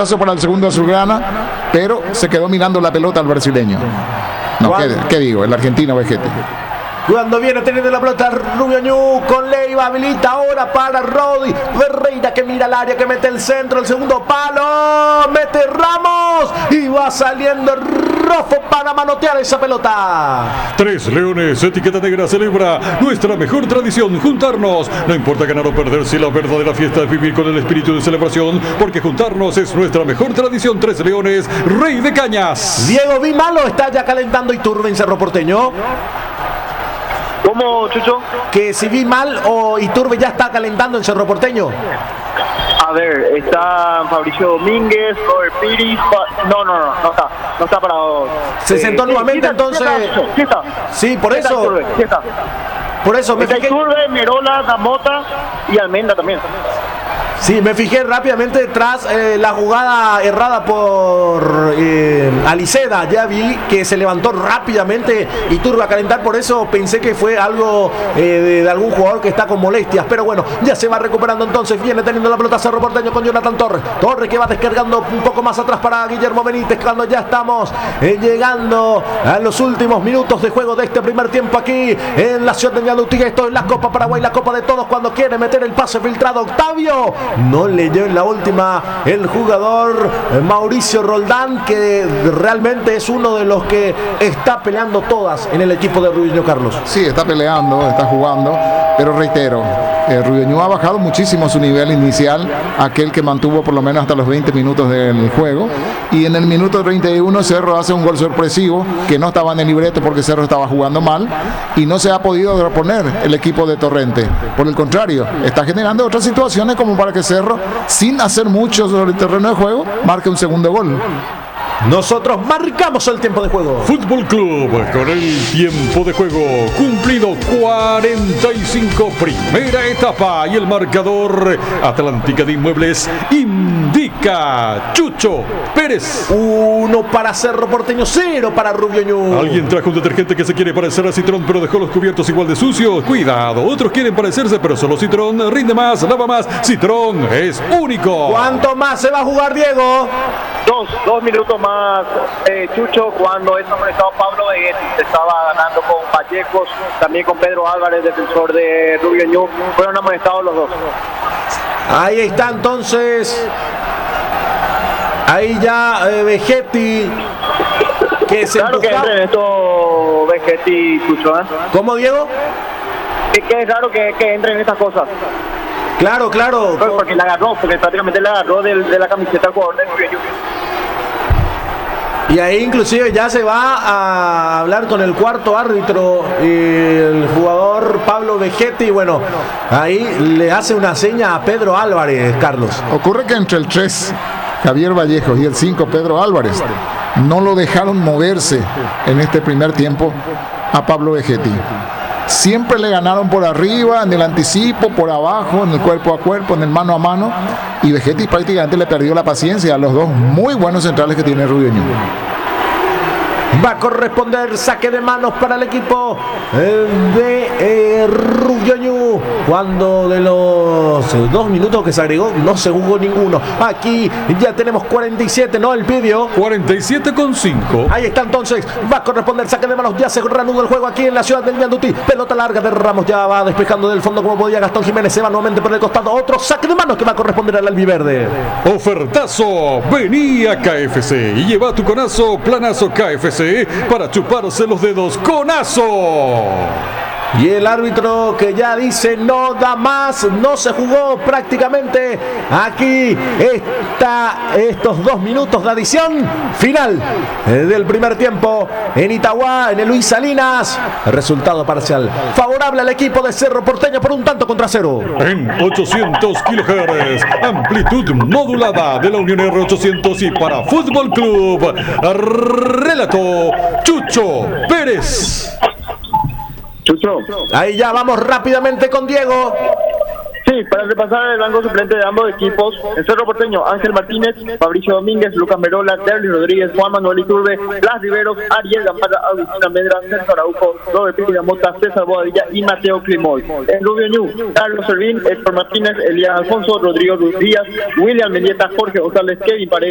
cabezazo para el segundo azulgrana, pero se quedó mirando la pelota al brasileño. No, ¿qué digo? El argentino Vegetti. Cuando viene teniendo la pelota Rubio Ñu con Leiva, habilita ahora para Rodi Ferreira, que mira el área, que mete el centro, el segundo palo, mete Ramos y va saliendo Rofo para manotear esa pelota. Tres Leones, etiqueta negra, celebra nuestra mejor tradición, juntarnos. No importa ganar o perder, si la verdadera fiesta es vivir con el espíritu de celebración, porque juntarnos es nuestra mejor tradición. Tres Leones, Rey de Cañas. Diego Vimalo está ya calentando Iturbe en Cerro Porteño. ¿Cómo, Chucho? Que si vi mal o Iturbe ya está calentando en Cerro Porteño. A ver, está Fabricio Domínguez, Robert Piris. No está parado. Se sentó nuevamente, entonces. Sí, por eso. Por eso me fijé. Iturbe, Merola, Damota y Almendra también. Sí, me fijé rápidamente tras la jugada errada por Aliceda. Ya vi que se levantó rápidamente Iturbe a calentar, por eso pensé que fue algo de algún jugador que está con molestias. Pero bueno, ya se va recuperando entonces. Viene teniendo la pelota Cerro Porteño con Jonathan Torres. Torres que va descargando un poco más atrás para Guillermo Benítez cuando ya estamos llegando a los últimos minutos de juego de este primer tiempo aquí en la ciudad de Ñandutí. Esto es la Copa Paraguay, la Copa de Todos, cuando quiere meter el pase filtrado Octavio. No leyó en la última el jugador Mauricio Roldán, que realmente es uno de los que está peleando todas en el equipo de Rubio Carlos. Sí, está peleando, está jugando, pero reitero, Rubio ha bajado muchísimo su nivel inicial, aquel que mantuvo por lo menos hasta los 20 minutos del juego, y en el minuto 31 Cerro hace un gol sorpresivo que no estaba en el libreto porque Cerro estaba jugando mal y no se ha podido reponer el equipo de Torrente. Por el contrario, está generando otras situaciones como para que Cerro, sin hacer mucho sobre el terreno de juego, marque un segundo gol. Nosotros marcamos el tiempo de juego. Fútbol Club con el tiempo de juego cumplido 45, primera etapa, y el marcador Atlántica de Inmuebles indica Chucho Pérez. 1 para Cerro Porteño, 0 para Rubio Ñu. Alguien trajo un detergente que se quiere parecer a Citrón, pero dejó los cubiertos igual de sucios. Cuidado, otros quieren parecerse, pero solo Citrón rinde más, lava más. Citrón es único. ¿Cuánto más se va a jugar, Diego? Dos minutos más, Chucho, cuando es amonestado Pablo Vegetti. Estaba ganando con Vallejos, también con Pedro Álvarez, defensor de Rubio Ñu. Fueron amonestados los dos. Ahí está entonces. Ahí ya Vegetti, que se claro empujaba. Que entre en esto Vegetti, Chucho, ¿eh? ¿Cómo, Diego? Que es raro que entre en estas cosas. Claro. Porque prácticamente la agarró de la camiseta al jugador de Rubio Ñu. Y ahí inclusive ya se va a hablar con el cuarto árbitro, el jugador Pablo Vegetti. Bueno, ahí le hace una seña a Pedro Álvarez, Carlos. Ocurre que entre el 3, Javier Vallejos, y el 5, Pedro Álvarez, no lo dejaron moverse en este primer tiempo a Pablo Vegetti. Siempre le ganaron por arriba, en el anticipo, por abajo, en el cuerpo a cuerpo, en el mano a mano, y Vegetti prácticamente le perdió la paciencia a los dos muy buenos centrales que tiene Rubio Ñu. Va a corresponder saque de manos para el equipo de Rubio Ñu. Cuando de los 2 minutos que se agregó no se jugó ninguno. Aquí ya tenemos 47, ¿no? El pidió 47,5. Ahí está entonces. Va a corresponder saque de manos. Ya se reanuda el juego aquí en la ciudad del Ñandutí. Pelota larga de Ramos. Ya va despejando del fondo como podía Gastón Jiménez. Se va nuevamente por el costado. Otro saque de manos que va a corresponder al albiverde. Ofertazo. Venía KFC y lleva tu conazo, planazo KFC, para chuparse los dedos. ¡Conazo! Y el árbitro que ya dice no da más, no se jugó prácticamente aquí estos 2 minutos de adición final del primer tiempo en Itagua, en el Luis Salinas. Resultado parcial favorable al equipo de Cerro Porteño por 1-0. En 800 kHz, amplitud modulada de la Unión R800, y para Fútbol Club, relato Chucho Pérez. Chucho. Ahí ya vamos rápidamente con Diego. Sí, para repasar el banco suplente de ambos equipos: en Cerro Porteño, Ángel Martínez, Fabricio Domínguez, Lucas Merola, Derlis Rodríguez, Juan Manuel Iturbe, Blas Riveros, Ariel Gambara, Agustín Almendra, César Araujo, Robert Piri Mota, César Boadilla y Mateo Climol. En Rubio Ñu, Carlos Servín, Héctor Martínez, Elías Alfonso, Rodrigo Ruiz Díaz, William Mendieta, Jorge González, Kevin Paredes,